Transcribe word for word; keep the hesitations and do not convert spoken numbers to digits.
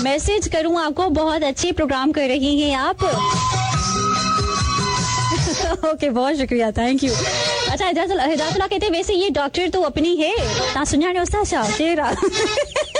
Message करूं आपको, बहुत अच्छे प्रोग्राम कर रही हैं आप। ओके okay, बहुत शुक्रिया, थैंक यू। अच्छा हिदायतुल्लाह कहते हैं वैसे ये डॉक्टर तो अपनी है, ता सुञाणे उस्ताद छा केरु आहे?